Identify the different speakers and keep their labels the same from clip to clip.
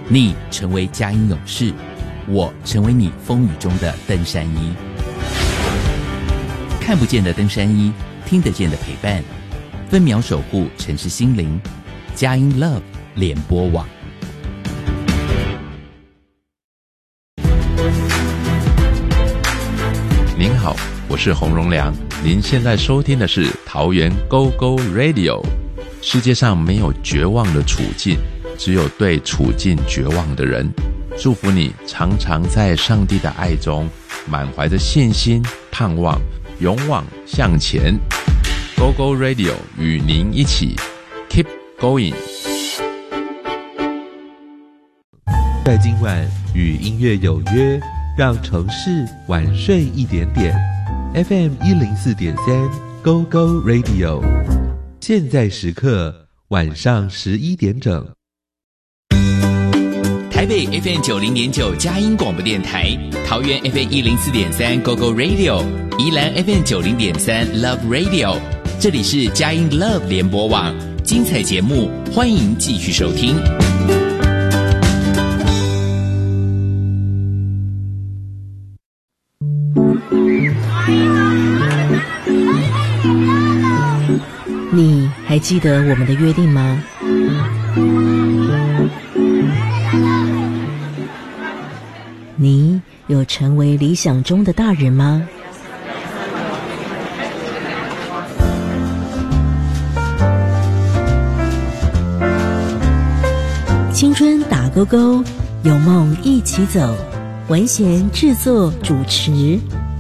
Speaker 1: 你成为佳音勇士，我成为你风雨中的登山衣。看不见的登山衣，听得见的陪伴，分秒守护城市心灵。佳音 Love 联播网。
Speaker 2: 您好，我是洪荣良，您现在收听的是桃园 GO GO Radio。 世界上没有绝望的处境，只有对处境绝望的人。祝福你常常在上帝的爱中，满怀着信心盼望，勇往向前。 GO GO Radio 与您一起 Keep Going。
Speaker 3: 在今晚与音乐有约，让城市晚睡一点点。 FM 104.3 GO GO Radio， 现在时刻晚上11点整。
Speaker 1: 台北 FM 90.9佳音广播电台，桃园 FM 104.3 GO GO Radio， 宜兰 FM 90.3 Love Radio。 这里是佳音 Love 联播网，精彩节目欢迎继续收听。
Speaker 4: 你还记得我们的约定吗？你有成为理想中的大人吗？青春打勾勾，有梦一起走。文贤制作主持。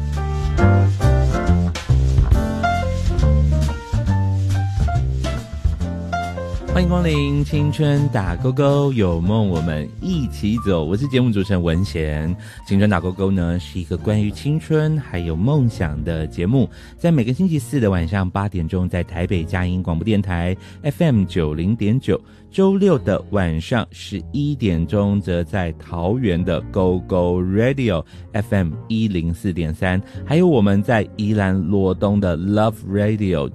Speaker 3: 欢迎光临青春打勾勾，有梦我们一起走。我是节目主持人文贤。青春打勾勾呢，是一个关于青春还有梦想的节目，在每个星期四的晚上8点钟，在台北佳音广播电台 FM 90.9，周六的晚上11点钟，则在桃园的 GO GO Radio FM 104.3，还有我们在宜兰罗东的 Love Radio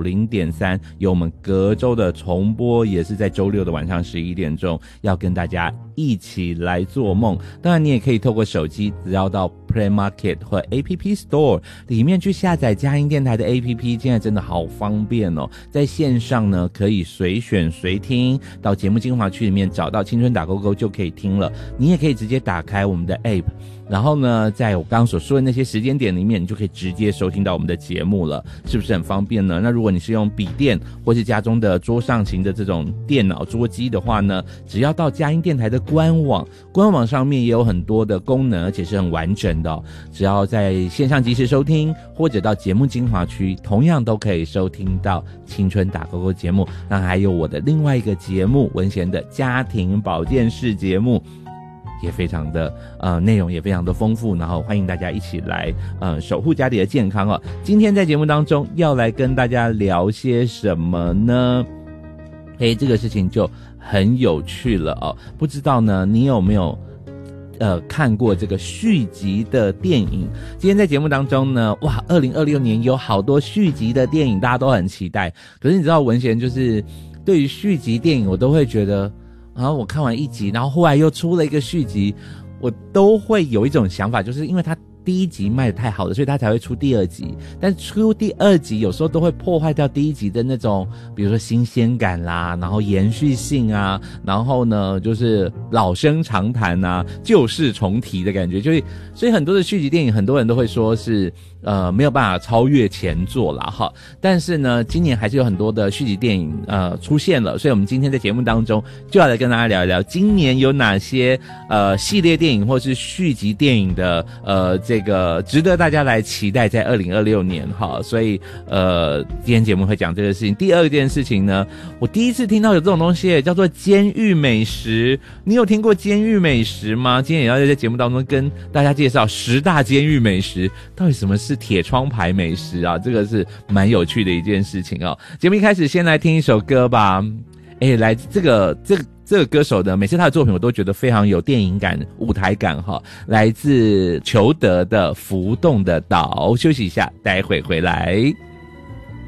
Speaker 3: 90.3，有我们隔周的重播，也是在周六的晚上11点钟，要跟大家一起来做梦。当然你也可以透过手机，只要到 Play Market 或 App Store 里面去下载佳音电台的 App， 现在真的好方便哦。在线上呢，可以随选随听，到节目精华区里面找到青春打勾勾就可以听了。你也可以直接打开我们的 App， 然后呢，在我刚刚所说的那些时间点里面，你就可以直接收听到我们的节目了，是不是很方便呢？那如果你是用笔电或是家中的桌上型的这种电脑桌机的话呢，只要到佳音电台的官网上面也有很多的功能，而且是很完整的哦。只要在线上即时收听，或者到节目精华区，同样都可以收听到青春打勾勾节目。那还有我的另外一个节目文贤的家庭保健室节目，也非常的内容也非常的丰富，然后欢迎大家一起来守护家里的健康哦。今天在节目当中要来跟大家聊些什么呢？这个事情就很有趣了哦。不知道呢你有没有看过这个续集的电影？今天在节目当中呢，哇，2026年有好多续集的电影，大家都很期待。可是你知道文贤就是对于续集电影，我都会觉得我看完一集，然后后来又出了一个续集，我都会有一种想法，就是因为它第一集卖得太好了，所以他才会出第二集。但出第二集有时候都会破坏掉第一集的那种，比如说新鲜感啦，然后延续性啊，然后呢就是老生常谈啊，旧事重提的感觉。所以很多的续集电影，很多人都会说是没有办法超越前作啦哈。但是呢，今年还是有很多的续集电影出现了，所以我们今天在节目当中就要来跟大家聊一聊，今年有哪些系列电影或是续集电影的这个值得大家来期待在2026年哈。所以今天节目会讲这个事情。第二件事情呢，我第一次听到有这种东西叫做监狱美食。你有听过监狱美食吗？今天也要在节目当中跟大家介绍10大监狱美食，到底什么是铁窗牌美食啊？这个是蛮有趣的一件事情哦。节目一开始先来听一首歌吧。来这个歌手呢，每次他的作品我都觉得非常有电影感、舞台感哈。来自裘德的《浮动的岛》，休息一下，待会回来。